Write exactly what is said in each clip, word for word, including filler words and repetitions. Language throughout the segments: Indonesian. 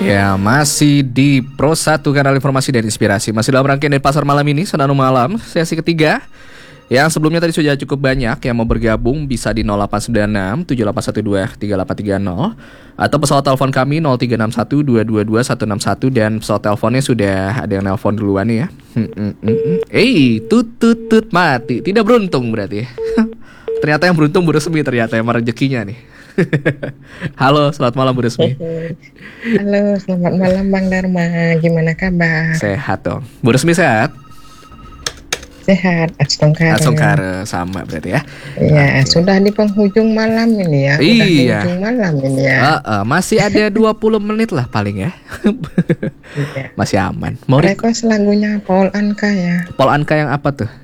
Ya, masih di Pro satu Kanal Informasi dan Inspirasi. Masih dalam rangkaian dari Pasar Malam ini, Senandung Malam, sesi ketiga. Yang sebelumnya tadi sudah cukup banyak. Yang mau bergabung bisa di nol delapan sembilan enam tujuh delapan satu dua tiga delapan tiga nol atau pesawat telepon kami nol tiga enam satu dua dua dua satu enam satu. Dan pesawat teleponnya sudah ada yang nelpon duluan nih ya. Eh, tut tut tut mati. Tidak beruntung berarti. Ternyata yang beruntung Bu Resmi, ternyata yang rezekinya nih. Halo, selamat malam Bu Resmi. Halo, selamat malam Bang Dharma. Gimana kabar? Sehat dong. Bu Resmi sehat? Sehat, Astongkara. Astongkara sama berarti ya. Iya, okay. Sudah di penghujung malam ini ya. Iya. Sudah di penghujung malam ini ya. Uh, uh, masih ada dua puluh menit lah paling ya. Iya. Masih aman. Mau request lagunya Paul Anka ya. Paul Anka yang apa tuh?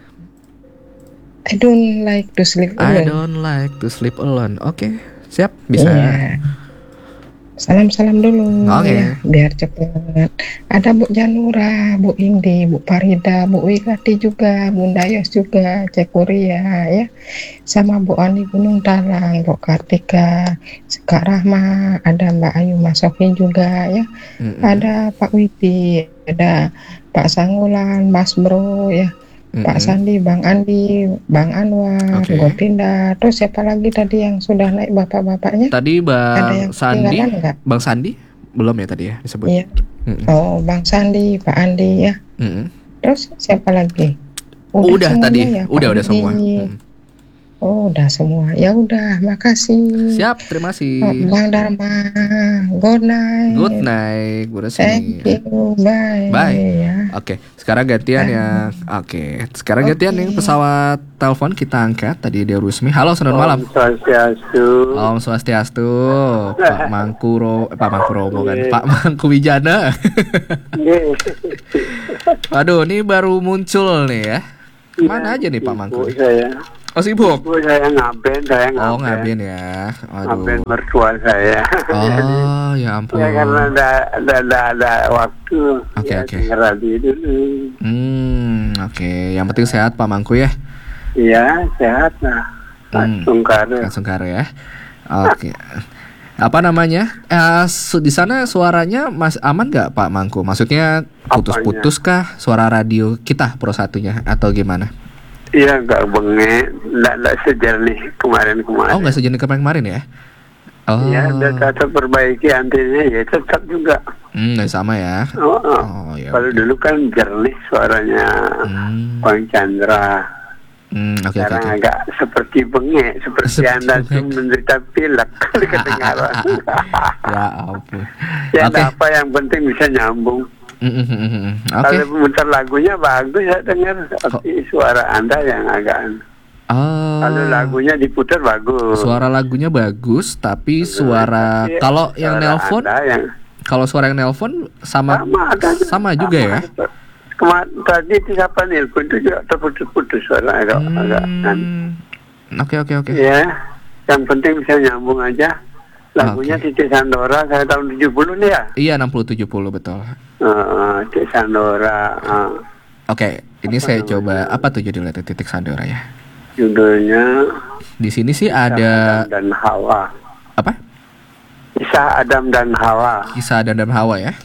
I don't like to sleep alone. I don't like to sleep alone. Oke, okay. Siap, bisa. Iya. Salam-salam dulu okay. Ya, biar cepat. Ada Bu Janura, Bu Indi, Bu Farida, Bu Wikati juga, Bunda Yos juga, Cek Kuria ya. Sama Bu Ani Gunung Talang, Bu Kartika, Kak Rahma, ada Mbak Ayu Masokin juga ya. Mm-hmm. Ada Pak Witi, ada Pak Sangulan, Mas Bro ya. Mm-hmm. Pak Sandi, Bang Andi, Bang Anwar, okay. Gotinda, terus siapa lagi tadi yang sudah naik bapak-bapaknya? Tadi Bang Sandi, enggak? Bang Sandi belum ya tadi ya disebut? Iya. Mm-hmm. Oh, Bang Sandi, Pak Andi ya. Mm-hmm. Terus siapa lagi? Udah, udah tadi, ya, udah udah semua. Mm. Oh, udah semua. Ya udah, makasih. Siap, terima kasih. Oh, Bang Dharma, good night. Good night, Bu Resmi. Thank you, bye. Bye. Ya. Oke, sekarang gantian bye. Ya. Oke, sekarang okay. gantian yang pesawat telepon kita angkat. Tadi dia Rusmi. Halo, selamat malam. Om Swastiastu. Om Swastiastu. Pak Mangkuro, eh, Pak Mangkuromo kan, Pak Mangku Wijana. Aduh, ini baru muncul nih ya. Kemana ya, aja nih Pak Mangku? Saya. Oh sibuk? Ibu saya ngaben, saya ngaben. Oh ngaben ya. Aduh. Ngaben mertua saya. Oh ya ampun. Ya karena ada ada ada, ada waktu. Oke okay, ya, oke. Okay. Radio dulu. Hmm oke. Okay. Yang penting sehat Pak Mangku ya. Iya sehat lah. Langsung hmm, kare. Langsung kare ya. Oke. Okay. Apa namanya? Eh, di sana suaranya mas aman nggak Pak Mangku? Maksudnya putus-putus kah suara radio kita Pro satunya atau gimana? Iya nggak bengek, nggak nggak sejernih kemarin-kemarin. Oh nggak sejernih kemarin-kemarin ya? Oh. Iya, udah kata perbaiki antenanya ya tetap juga. Hmm, nggak sama ya? Oh, oh. oh ya. Kalau dulu kan jernih suaranya hmm. Bang Chandra. Hmm, okay, Sekarang okay, okay. agak seperti bengek, seperti, seperti anda tuh menderita pilek kali kedengaran. Ya ampun. Ya okay. apa yang penting bisa nyambung. Mm-hmm. Okay. Kalau putar lagunya bagus ya dengar, tapi suara anda yang agak. Oh. Kalau lagunya diputar bagus. Suara lagunya bagus, tapi suara ya, kalau yang nelpon, yang... kalau suara yang nelpon sama sama, ada, sama juga sama, ya. Kemarin tadi siapa nelpon itu juga terputus-putus suara agak hmm. agak. Oke oke oke. Ya, yang penting bisa nyambung aja. Lagunya okay. Titik Sandora saya tahun tujuh puluh nih ya? Iya enam puluh tujuh puluh betul. Uh, Titik Sandora. Uh. Oke, okay, ini apa saya namanya? Coba apa tuh judulnya Titik Sandora ya? Judulnya di sini sih ada Adam dan Hawa. Apa? Kisah Adam dan Hawa. Kisah Adam dan Hawa ya.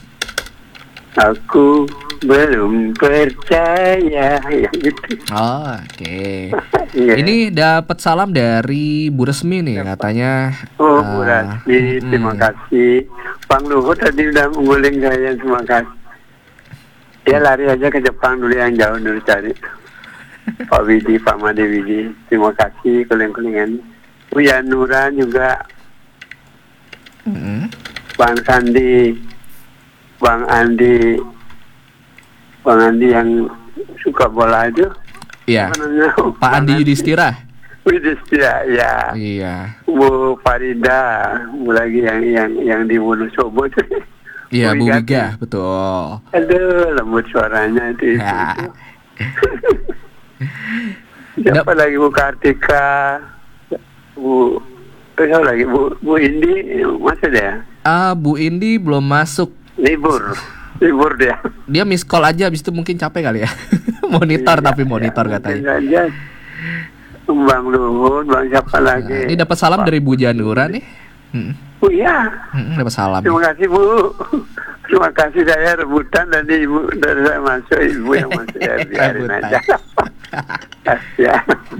Aku belum percaya ya gitu. Oh, oke. Okay. Yeah. Ini dapat salam dari Bu Resmi nih dapat. Katanya. Oh, Bu uh, Resmi, mm, terima kasih. Bang Luhut tadi udah mengguling saya, terima kasih. Dia lari aja ke Jepang dulu yang jauh dulu cari. Pak Widi, Pak Made Widi, terima kasih kuling-kulingan. Bu Yanura juga. Mm. Bang Sandi, Bang Andi. Bang Andi yang suka bola itu. Iya. Pak Andi Yudhistira. Yudhistira, ya. Iya. Bu Farida, bu lagi yang yang yang di Wonosobo itu. Iya, Bu Wiga, betul. Aduh, lembut suaranya itu. Ya. Siapa Dap- lagi Bu Kartika, Bu, siapa lagi Bu Bu Indi masuk ya? Ah, Bu Indi belum masuk. Libur. Libur dia. Dia miss call aja, habis itu mungkin capek kali ya. Monitor iya, tapi monitor ya, katanya. Aja. Bang Luhut, Bang siapa lagi? Nah, ini dapat salam Pak. Dari Bu Janura nih. Hmm. Bu ya. Mm-mm, dapat salam. Terima kasih Bu. Terima kasih saya rebutan dari ibu dari saya masuk ibu yang masuk ya biarin Rebutan. aja. Ya.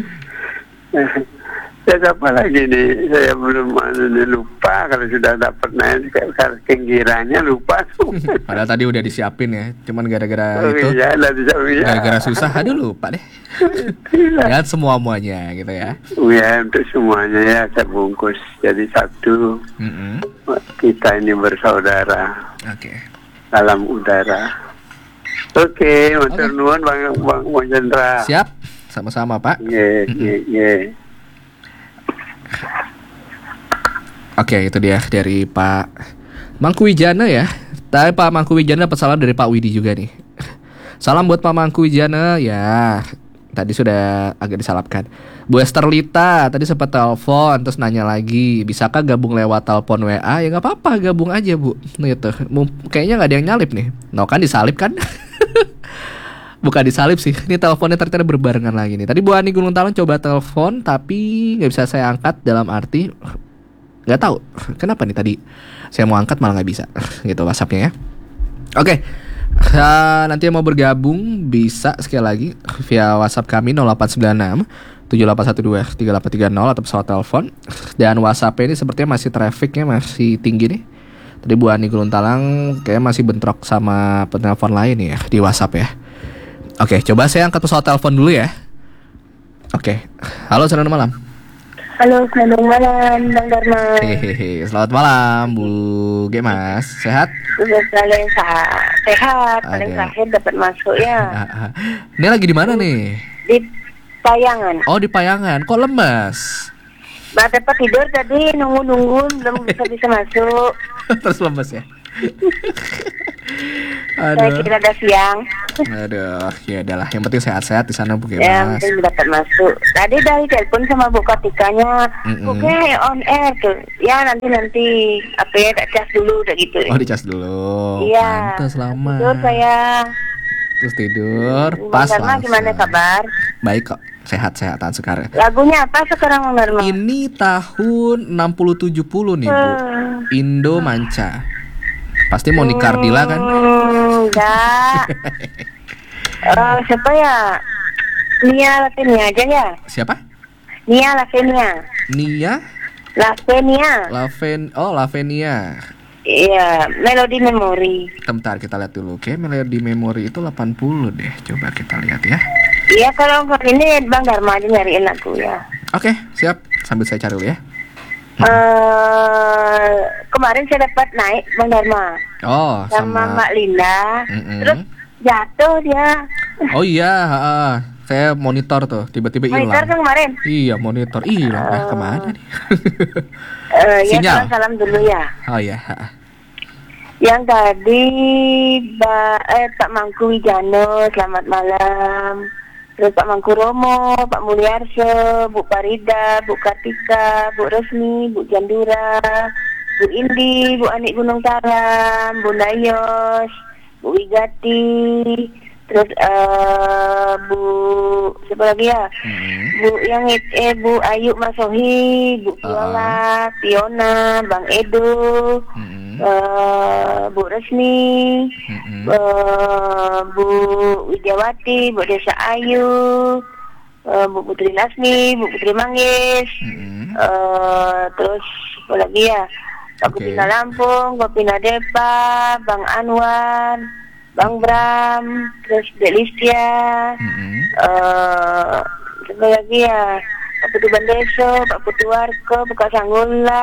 Ya apa lagi nih, saya belum anu, lupa kalau sudah dapat naik kalau kenggirannya lupa tuh. Padahal tadi udah disiapin ya, cuman gara-gara Oh itu, iya, lah bisa ya. gara-gara susah, aduh lupa deh. Ya semua muanya gitu ya. Ya untuk semuanya ya saya bungkus jadi satu. Mm-mm. Kita ini bersaudara Oke. dalam udara. Oke, matur Oke. nuwun Bang Bang Bang Chandra. Siap, sama-sama Pak. Nggih, nggih, nggih. Oke, itu dia dari Pak Mangkuwijana ya. Tapi Pak Mangkuwijana dapat salam dari Pak Widi juga nih. Salam buat Pak Mangkuwijana ya. Tadi sudah agak disalapkan. Bu Esther Lita tadi sempat telepon terus nanya lagi, bisakah gabung lewat telepon W A? Ya nggak apa-apa, gabung aja Bu. Gitu. Mum- Kayaknya nggak ada yang nyalip nih. No kan disalip kan? Bukan disalip sih. Ini teleponnya ternyata berbarengan lagi nih. Tadi Bu Ani Gunung Talon coba telepon tapi nggak bisa saya angkat, dalam arti nggak tahu kenapa nih tadi saya mau angkat malah nggak bisa. Gitu WhatsAppnya ya. Oke. Uh, nanti yang mau bergabung bisa sekali lagi via WhatsApp kami nol delapan sembilan enam tujuh delapan satu dua tiga delapan tiga nol atau pesawat telepon. Dan WhatsApp ini sepertinya masih trafficnya masih tinggi nih. Tadi Bu Ani Guluntalang kayaknya masih bentrok sama penelpon lain ya di WhatsApp ya. Oke, coba saya angkat pesawat telepon dulu ya. Oke, halo selamat malam. Halo, selamat malam, Bang Dharma. Hehehe, selamat malam Bu G Mas, sehat? Sudah paling sa- sehat, paling Ada. terakhir dapat masuk ya. Ini lagi di mana nih? Di Payangan. Oh di Payangan, kok lemas? Bah, dapat tidur tadi, nunggu-nunggu, belum bisa bisa masuk. Terus lemas ya? Saya Aduh, kira ada siang. aduh, ya adalah. Yang penting sehat-sehat di sana Bu G Ya, Mas. mungkin dapat masuk. Tadi dari telepon sama Bu Katikanya, Mm-mm. oke on air tuh. Ya nanti nanti apa ya tak cas dulu, udah gitu. Oh dicas dulu. Iya. Pantes lama. Tidur saya. Terus tidur. Bang Pas Dharma langsung. gimana kabar? Baik kok. Sehat-sehatan sekarang. Lagunya apa sekarang Bang Dharma? Ini tahun enam puluh tujuh puluh nih Bu. Eh. Indo Manca. Pasti mau Nikardila kan? Hmm, enggak. Eh, siapa ya? Nia Lavenia aja ya. Siapa? Nia Lavenia. Nia Lavenia. Laven Oh Lavenia. Iya, Melody Memory. Bentar kita lihat dulu. Oke, melodi memori itu delapan puluh deh. Coba kita lihat ya. Iya, kalau ini Bang Dharma aja nyariin aku ya. Oke, siap. Sambil saya cari dulu ya. Eh, kemarin saya dapat naik Bang Dharma Oh, sama, sama. Mbak Linda. Mm-mm. Terus jatuh dia. Oh iya, ha-ha. Saya monitor tuh, tiba-tiba hilang. Monitor kan kemarin. Iya, monitor hilang. Eh, kemana nih? Eh, ya Sinyal. salam salam dulu ya. Oh iya, ha-ha. Yang tadi ba, eh, Pak Mangku Wijano, selamat malam. Terus Pak Mangku Romo, Pak Mulyarso, Bu Parida, Bu Kartika, Bu Resmi, Bu Jandura, Bu Indi, Bu Anik Gunung Taram, Bu Dayos, Bu Wigati, terus eh, Bu siapa lagi ya? Mm-mm. Bu yang it- eh Bu Ayu Masohi, Bu Viola, Fiona, Bang Edo, Mm-mm. eh, Bu Resmi, Mm-mm. eh, Bu Widiawati, Bu Desa Ayu, eh, Bu Putri Lasmi, Bu Putri Manggis, Mm-mm. eh, terus apa lagi ya? Pak Oke. Kupina Lampung, Kopina Depa, Bang Anwar, Bang Bram, terus Delistia, Mm-mm. eh, apa lagi ya? Pak Putu Bandeso, Pak Putu Warko, Buka Sanggula,